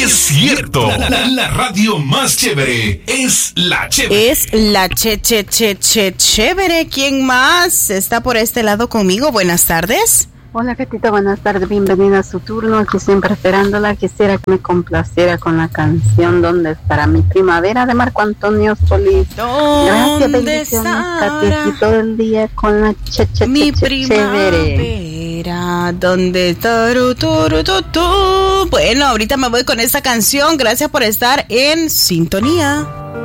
Es cierto, la radio más chévere es la chévere. Es la chévere. ¿Quién más está por este lado conmigo? Buenas tardes. Hola, Catita, buenas tardes, bienvenida a su turno, aquí siempre esperándola. Quisiera que me complaciera con la canción ¿Dónde estará mi primavera? De Marco Antonio Solís. Gracias, bendiciones, Katy, aquí todo el día con la mi chévere. Primavera, ¿dónde está? Bueno, ahorita me voy con esta canción, gracias por estar en sintonía.